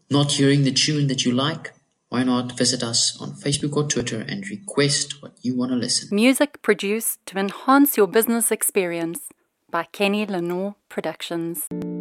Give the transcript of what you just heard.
Not hearing the tune that you like? Why not visit us on Facebook or Twitter and request what you want to listen? Music produced to enhance your business experience by Kenny Lenore Productions.